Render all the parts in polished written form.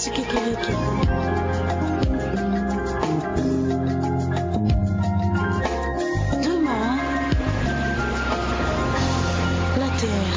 Chikikereke. Demain, la terre.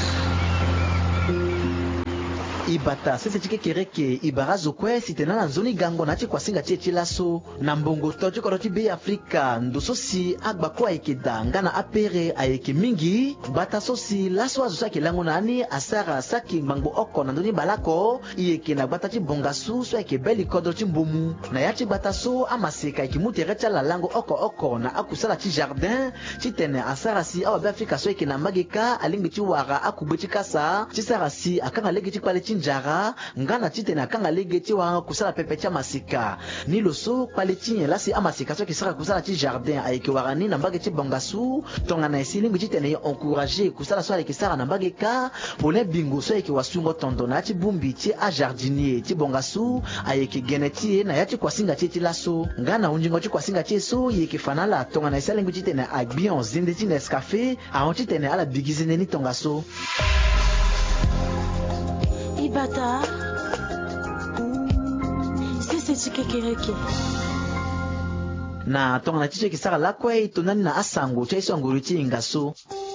Ibata sese chikikereke ibarazo kwe sitena na nzoni gango na chikwasinga chechi laso na mbongo tochi koroti be Afrika ndososi agba kwa ikeda ngana apere ayeke mingi bata sosi laso azusa kelango nani asara saki mangbo oko na ndoni balako iyeke na bata chi bongasu so eke beli kodo chi mbomu na yachi bata so amaseka eke muterecha la lango oko na akusala chi jardin chitene asara si awa be Afrika so eke na mageka alingi chi wara akube chi kasa chisara si akanga lege chi pale chi njara ngana chitene akanga lege chi wanga kusala pepe cha masika ni loso pale chi lasi amasika so kisara kusala chi jardin ayeke warani na mbage chi bongasu tonga na esilingi chitene encourager kusala so ayeke sara na mbage ka pole bingo so ayeke wasungo tondo na chi bumbi chi a jardinier chi bongasu ayeke gene chi na yachi kwasinga chi laso ngana unjingo chi kwasinga chi so yeke fanala tonga na esilingi chitene agbion zinde chi Nescafé aon chitene ala bigizine ni tonga so Ibata, sese chikikereke. na tonga na chiche kisara lakwe tonani na asango cha iso anguru chi ingaso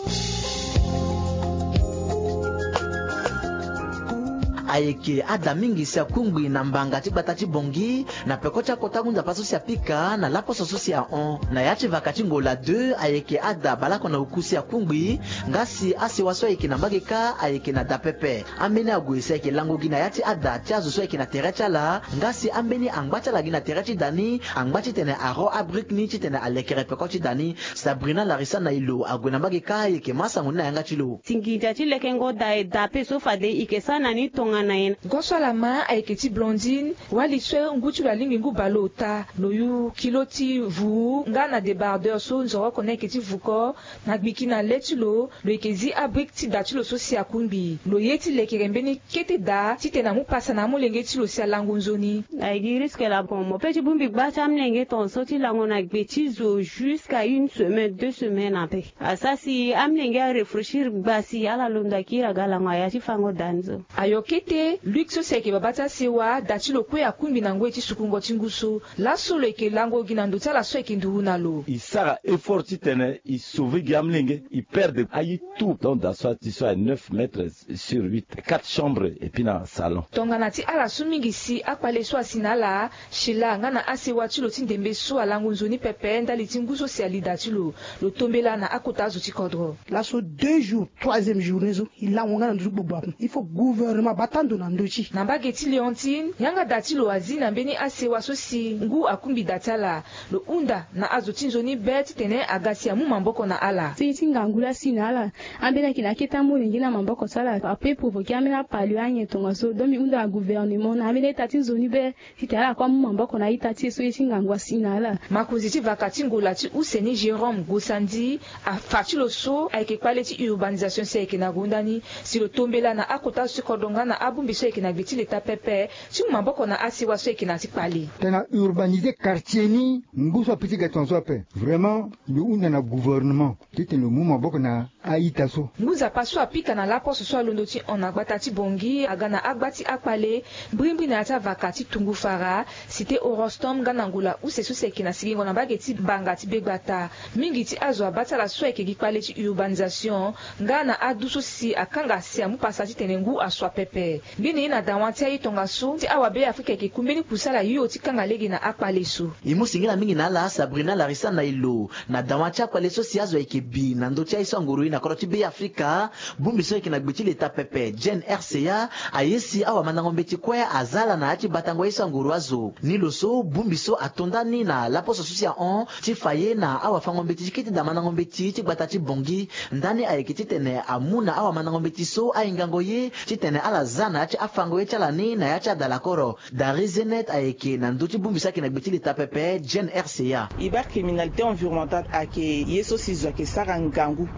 ayeke ada mingi sia kungwi na mbanga chibata chibongi na peko cha kota kunza paso sia pika na lapo soso sia on na yachi vaka chingola 2 ayeke ada balako na ukusi ya kungwi ngasi asi waso ayeke na mbageka ayeke na dapepe ambeni agwesi ayeke langogi na yachi ada chazo so ayeke na terecha la ngasi ambeni angbacha lagi na terechi dani angbachi tene aro abrikni chitene alekere peko chi dani Sabrina Larissa na ilo agwe na mbageka ayeke masango na yanga chilo tingija chilekengo dape so fade ikesana ni tonga goso la ma ayeke ti blondine wali so ngutu la lingi ngu balota loyu kiloti vu nga na débardeur so nzoro kona yeke ti vuko na gbiki na leti lo yeke zi abrik ti da ti lo so si akumbi lo ye ti lekere mbeni kete da ti tene amu pasa na amu lenge ti lo si alango nzoni ayeki risque la bon mo pe ti bungbi gba ti amlenge tonso ti lango na gbe ti zo jusqu'à 1 semaine 2 semaines ape asasi amlenge arefreshir gba si ala londo ayeki ra ga lango aya ti fango danzo ayo kete luik so si ayeke babata sewa da ti lo kue akumbi na ngoi ti sukungo ti ngusu laso lo yeke lango gi na ndö ti ala so yeke nduru na lo i sara effort ti tene i sauver gi amlenge i perde aye tout donc dans so ti so à 9 mètres sur 8 4 chambres et puis na salon tongana ti ala so mingi si akpale so asi na ala shila nga na asewa ti lo ti ndembe so alango nzoni pepe ndali ti nguso si ali da ti lo tombela na akota azo ti kodro laso 2 jours 3e journée zo i lango nga na ndö ti gbogbo apu il faut gouvernement batando na ndö ti na mbage ti Leontine yanga da ti lo azi na mbeni asewa so si ngu akumbi da ti ala lo hunda na azo ti nzoni be ti tene aga si amu mamboko na ala ti ti ngangula si na ala ambeni ayeke na keta molenge na mamboko so ala ape provoquer ambeni apali anye tonga so donc mi hunda na gouvernement na ambeni aita ti nzoni be ti tene ala kue amu mamboko na aita ti so ye ti ngangua si na ala makonzi ti vaka ti ngola ti useni Jérôme Gosandi afa ti lo so ayeke kpale ti urbanisation si ayeke na gue ndani si lo tombela na akota azo ti kodonga na abungbi so yeke na gbe ti leta pepe ti mamboko na asewa so yeke na ti kpali tena urbaniser quartier ni nguso apiti ga tonso ape vraiment lo hunda na gouvernement ti tene lo mu maboko na aita so nguza pa so apika na laposo so alondo ti on na gbata ti bongi aga na agba ti akpale brimbri na ya ti avaka ti tungu fara cité orostom nga na ngula use so si yeke na sigingo na mbage ti banga ti be gbata mingi ti azo aba ti ala so ayeke gi kpale ti urbanisation nga na adu so si akanga si amu pasa ti tene ngu aso apepe mbeni ye na dawan ti aye tonga so ti awa be Afrika yeke kumbeni kusala yo ti kanga lege na akpale so imu singila mingi na ala Sabrina Larissa na ilo na dawan ti akpale so si azo ayeke bi na ndö ti aye so anguru na koro ti be Afrika bungbi so yeke na gbe ti leta pepe Jen RCA aye si awa mandango mbe ti kue azala na ya ti batango aye so anguru azo ni lo so bungbi so atondani na laposo so si ahon ti fa ye na awa fango mbe ti kiti da mandango mbe ti gbata ti bongi ndani ayeke ti tene amu na awa mandango mbe ti so ahingango ye ti tene ala za na ya ti afango ye ti ala ni na ya ti adala koro dari zenet ayeke na ndö ti bungbi so ayeke na gbe ti leta pepe Jen RCA iba criminalité environnementale ayeke ye so si zo ayeke sara ngangu na ye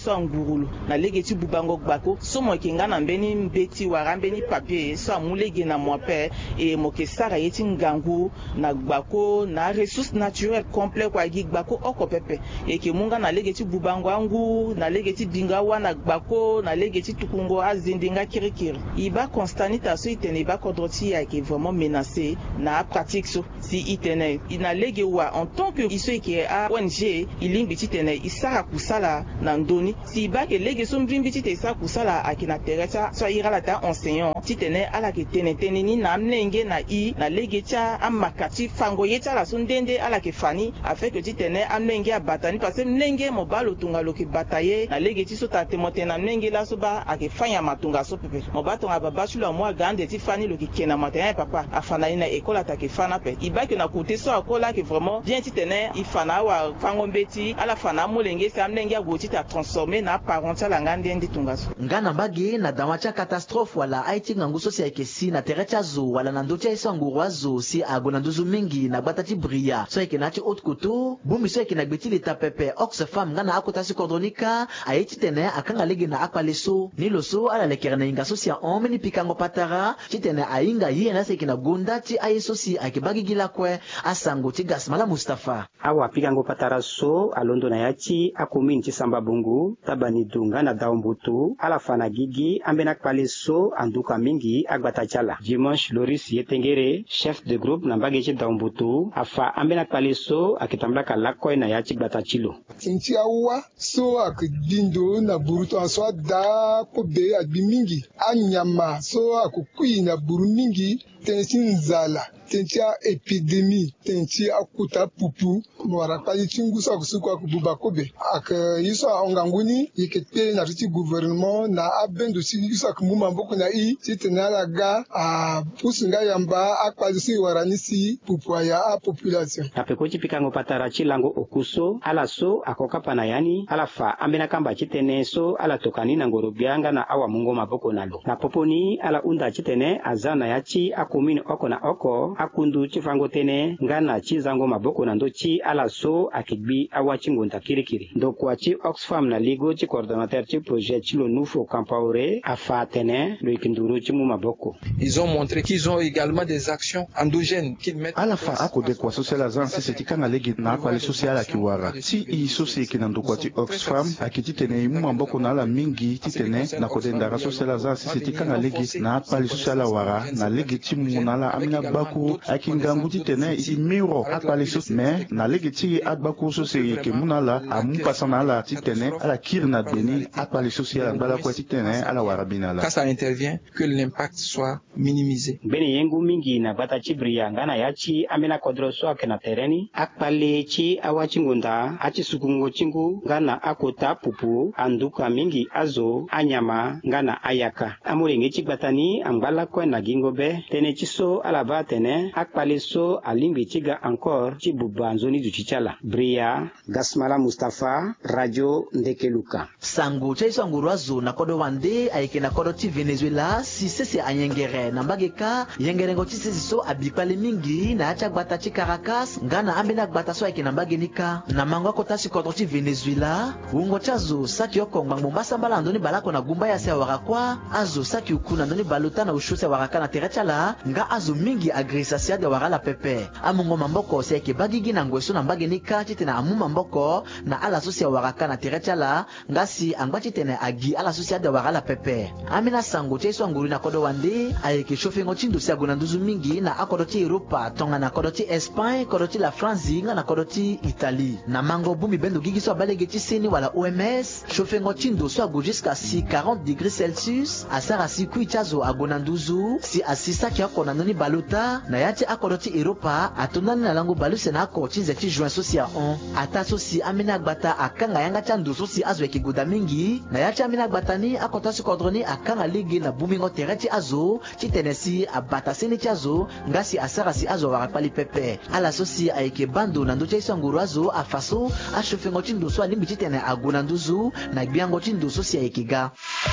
so ngurulu na legeti bubango gbako so moke ngana mbeni mbeti wara mbeni papier so amulege na mope e moke sara yeti ngangu na gbako na ressources naturelles complet kwa gi gbako oko pepe e ke munga na legeti bubango angu na legeti dinga wana gbako na legeti tukungo azindinga kirikiri iba constanita so itene ba kodroti ya ke vraiment menacé na pratique so si itene ina lege wa en tant que iso ke a ONG ilimbi titene isara kusala na ndoni si ba ke lege so mbimbi tite sa kusala akina teresa so irala ta enseignant titene ala ke tenetene ni na mlenge na i na lege cha amakati fango yeta la so ndende ala ke fani afin que titene amlenge abatani parce que mlenge mo balo tunga lo ke bataye na lege ti so ta temote na mlenge la so ba ake fanya matunga so pepe mo batonga baba chulo mo gande ti fani lo ke kena matin papa afana ina école ta ke fana pe iba ke na côté so akola ke vraiment bien titene ifana wa fango mbeti ala fana molenge sa mlenge agoti ta transformer na parental ngande ndi tunga so ngana mbage na damacha catastrophe wala aiti ngangu so sia kesi na terecha zo wala na ndocha isangu wazo si agona nduzu mingi na batati bria so yake na ti haute koto bumi so yake na gbeti leta pepe Oxfam ngana akota si kordonika aiti tene akanga lege na akpaleso ni loso ala lekere na inga so sia omeni pikango patara titene ainga ye na seki na gonda ti ayeso si akibagi gila kwe asango ti Gasmala Mustafa awa pikango patara so alondo na yati akomini ti Samba Bungu tabani dunga na daumbutu ala fana gigi ambena kpaleso anduka mingi agbata chala dimanche Loris Yetengere chef de groupe na mbage ti daumbutu afa ambena kpaleso akitambaka lakoi na yati gbata chilo tinti awa so akidindo na buruto aso da ko be agbi mingi anyama so akukui na buru mingi tensi nzala tentia epidemie tentia akuta pupu mwara pali tingusa kusuka kububa kobe ak yiso onganguni yikete na riti gouvernement na abendo si yiso kumuma mboko na i titenala ga a pusinga yamba akpalisi waranisi pupu ya a population apekoti pikango patara chilango okuso ala so akokapa na yani ala fa ambena kamba chitene so ala tokani na ngorobianga na awa mungo maboko nalo na poponi ala unda chitene azana yachi akomini oko na oko akundu chifango tene ngana chizango maboko na ndochi ala so akigbi awa chingonta kirikiri ndokwa chi Oxfam na ligo chi coordonnateur chi projet chilo nufo kampaure afa tene lo ikinduru chi mu maboko. Ils ont montré qu'ils ont également des actions endogènes qu'ils mettent ala fa akode kwa social agence c'est kanga legi na kwa social akiwara si i sosie kina ndokwa chi Oxfam akiti tene mu maboko na ala mingi titene na kodenda social agence c'est kanga legi na kwa social awara na legi chi mu na ala amina baku akingangu titene i miro akpali so me na legeti akbaku so se ke munala amu pasana ala titene ala kirna beni akpali social ngala kwa titene ala warabina la quand ça intervient que l'impact soit minimisé beni yengu mingi na bata chibria ngana yachi amena kodro so akena tereni akpali chi awachi ngunda achi sukungo chingu ngana akota pupu anduka mingi azo anyama ngana ayaka amurenge chigbatani ambala kwa na gingobe tene chiso ala batene akpali so alimbi chiga encore chibuba nzoni du chichala Bria Gasmala Mustafa Radio Ndekeluka sango chaiso ngurwazo na kodo wande aike na kodo ti Venezuela si sese anyengere na mbageka yengere ngo sese so abikpale mingi na acha gbata chi Caracas ngana ambena gbata so aike na mbagenika na mangwa kota si kodo ti Venezuela ungo chazo saki okongba Mombasa mbala ndoni balako na gumba ya se warakwa azo saki ukuna ndoni baluta na ushose waraka na terechala nga azo mingi agresa de warala pepe amungo mamboko se ke bagigi na ngweso na mbagenika chitena amu mamboko na ala sosia waraka na terechala ngasi angba chitena agi ala sosia de warala pepe amina sango cheso nguru na kodo wande ayeke chofengo chindo sia gona nduzu mingi na akodo ti Europa tonga na kodo ti Espagne kodo ti la France nga na kodo ti Italie na mango bumi bendo gigi so balege ti seni wala OMS chofengo chindo so go jusqu'à si 40 degrés Celsius asara si kuichazo agona nduzu si asisa ki akona noni baluta na yati akodo ti Europa atondani na lango baluse na ako chinze ti juin sosia on ata sosi amina gbata akanga yanga chandu sosi azo eki goda mingi na yati amina gbata ni akota si kodroni akanga ligi na bumingo tereti azo ti tenesi abata seni ti azo ngasi asara si azo warakpali pepe ala sosi aike bando na ndo ti isanguru azo afaso ashofengo ti ndo so alimbi ti tene agona nduzu na gbiango ti ndo sosi aikega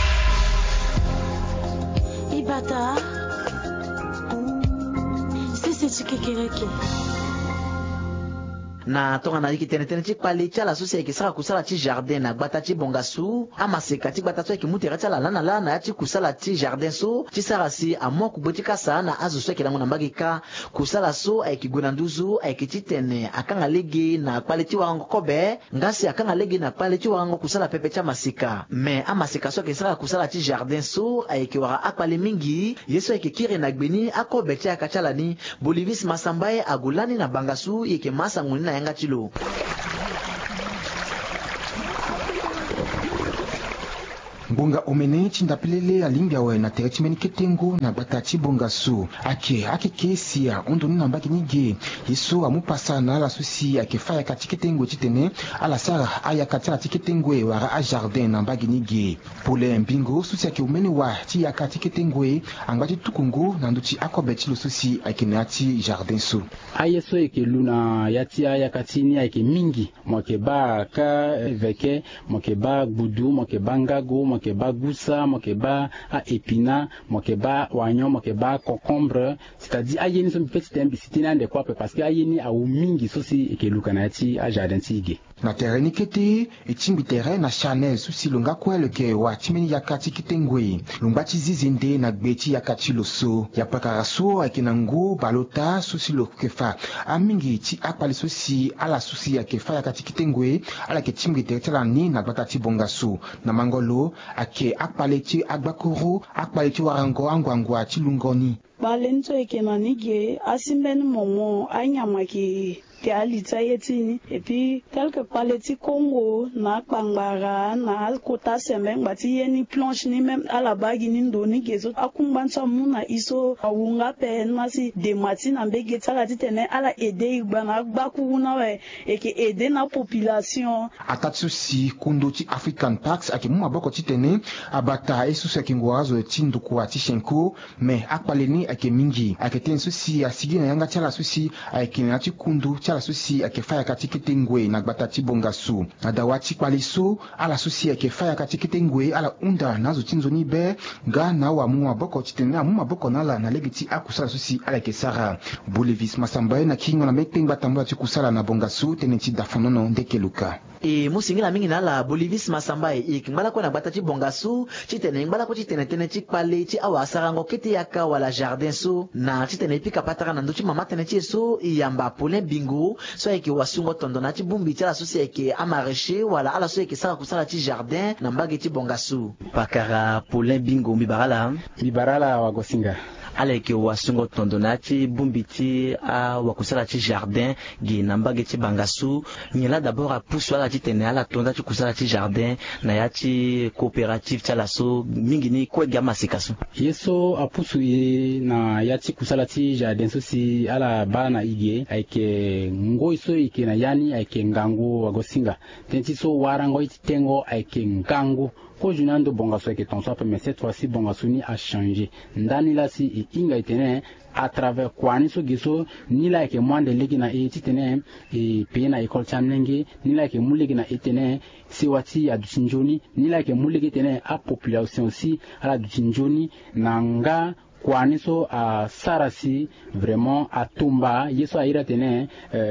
Ibata Sisi Chikekereke na tonga na yiki tene ti pale ti ala so si ayeke sara kusala ti jardin na gbata ti bonga so amaseka ti gbata so ayeke mu tere ti ala lana na ya ti kusala ti jardin so ti sara si amo kugbe ti kasa na azo so ayeke lango na mbage ka kusala so ayeke gue na nduzu ayeke ti tene akanga lege na kpale ti warango kobe ngasi akanga lege na kpale ti warango kusala pepe ti amaseka me amaseka so ayeke sara kusala ti jardin so ayeke wara akpale mingi ye so ayeke kiri na gbeni akobe ti aka ti ala ni Bolivis Masamba ye ago lani na banga so yeke masa ngoni na yanga ti lo. Bonga omene chindapelele alimbia we na tere meni ketengo na batati bonga su ake kesia ondoni na mbaki nige yesu amupasa na la susi ake faya kati ketengo chitene ala sara aya kati la ketengo wara a jardin na mbaki nige pole mbingo susi ake omene wa ti ya kati ketengo angati tukungu na nduti akobeti lo susi ake na ti jardin su ayeso eke luna yati aya kati ni ake mingi moke ba ka veke moke ba gudu moke bangago moke ba gusa moke ba a épina moke ba wanyo moke ba concombre c'est-à-dire ayeni so petit tembi sitina de quoi parce que ayeni a mingi so si ke lukanati a jardin tige na terrain kete etimbi terrain na Chanel susi longa kwele ke wa timeni yakati kitengwe lumbati zizinde na gbeti yakati loso ya pakaraso akinango balota susi lo kefa amingi ti akpali susi ala susi ya kefa yakati kitengwe ala ke timbi terrain ni na batati bongaso na mangolo ake akpali ti agbakoro akpali ti warango angwangwa ti lungoni balenzo ekena nige asimbeni momo anyamaki te alita yetini et puis quelque part les petits Congo na kpangara na kota semeng bati yeni planche ni même à la bague ni ndoni gezo akumbancha muna iso awunga pe nasi de matina mbege tsala titene ala aider ibana bakuna we eke aider na population atatsusi kunduti African Parks ake muma boko titene abata esusu ake ngwazo tinduku ati shenko me akpaleni ake mingi ake tensusi asigi na yanga chala susi ake na kundu la susi ake faya katika tengwe na gbatati bongasu adawati kwaliso ala susi ake faya katika tengwe ala unda nazo tinzoni be ga na wa mu maboko titena mu maboko nala na legiti akusala susi ala ke sara Bolivis Masamba na kingo na mekpengba tambula tikusala na bongasu tenenti dafanono ndekeluka e musingila mingi na la Bolivis Masamba ikimbala ko na gbatati bongasu titene ngbala ko titene tene tikpale ti awa sarango kete yaka wala jardin so na titene pika pataka na nduchi mama tene ti so yamba Paulin Bingo so eke wasungo tondo na ti bumbi ti ala so si eke amareche wala ala so eke sara kusala ti jardin na mbage ti bongasu pakara Paulin Bingo mibarala wagosinga ala eke wasungo tondo na ti bumbi ti wakusala ti jardin gi na mbage ti bangasu nyela d'abord apusu ala ti tene ala tonda ti kusala ti jardin na ya ti coopérative ti ala so mingi ni kuege amaseka so ye so apusu ye na ya ti kusala ti jardin so si ala ba na ige ayeke ngoi so yeke na yani ayeke ngangu wagosinga tënë ti so warango ye ti tengo ayeke ngangu ko junando bongaso ayeke tonso ape mais cette fois-ci bongaso ni a changé ndani la si e hinga e tene à travers kwani so giso ni la yeke mwande legi na e ti tene e peye na école ti amlenge ni la yeke mu legi na e tene sewa ti aduti nzoni ni la yeke mu legi tene a population aussi ala duti nzoni na nga kwani so a sarasi vraiment a tumba yeso a ira tene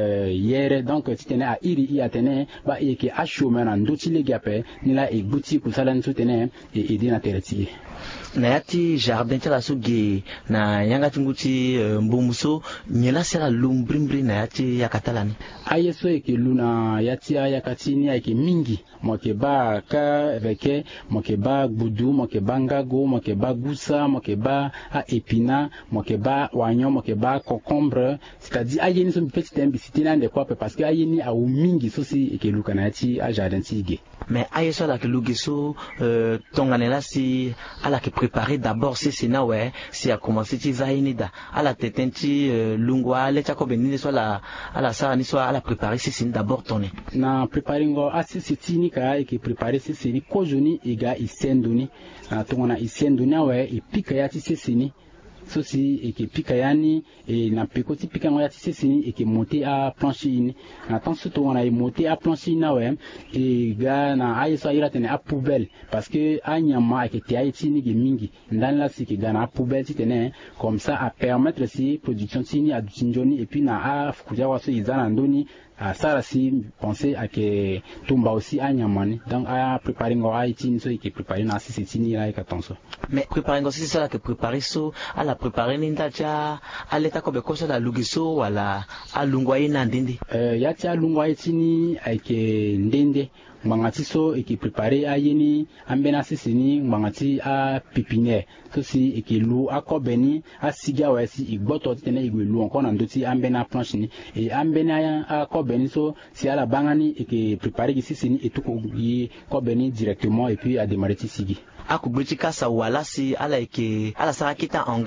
yere donc ti tene a iri i a tene ba yeke a chômeur na ndö ti legi ape ni la e gbuti kusala ni so tene e edi na tere ti ye na ya ti jardin ti ala so ge na yanga ti ngu ti mbumu so nyela si ala lu mbirimbiri na ya ti yaka ti ala ni aye so yeke lu na ya ti ayaka ti ni ayeke mingi mo yeke ba ka veke mo yeke ba gbudu mo yeke ba ngago mo yeke ba gusa mo yeke ba a épina mo yeke ba wanyo mo yeke ba concombre c'est-à-dire ayeni so mpe ti tene mbi si tënë ande kuape parce que ayeni awu mingi so si yeke luka na ya ti ajardin ti ge mais aye so ala yeke lu ge so tongana la si ala yeke préparer d'abord sese na we si a commencé ti za ye ni da ala tëtën ti lungo ale ti akobe ni so ala sara ni so ala préparer sese ni d'abord tongana na préparer ngo asisi ti ni ka yeke préparer sese ni kozo ni e ga e sendo ni na tongana e sendo ni awe e pika ya ti sese ni sosi eke pika yani e na pekoti pika ngoya ti sesini eke monter a planche ini na tant surtout on a monter a planche ina we e ga na ayi so ira tene a poubelle parce que a nyama eke ti ayi tini ge mingi ndani la si ke ga na poubelle ti tene comme ça à permettre si production tini a dutinjoni et puis na a fukuja waso izana ndoni à ça si penser à que tumba aussi à nyamani donc à préparer ngo à itini so qui préparer na si tini là ka tonso mais préparer ngo si ça que préparer so à la préparer nindacha à l'état ko be ko so la lugiso wala à lungwa ina ndindi ya ti a lungwa itini ke ndende mbangati so eki préparé a yeni ambena sisini mbangati a pépinière so si eki lu akobeni a siga wa si igboto tene igwe lu encore na ndoti ambena planche ni et ambena akobeni so si ala bangani eki préparé ki sisini etuko yi kobeni directement et puis a démarrer ti sigi akugbechi kasa wala si ala eke ala sarakita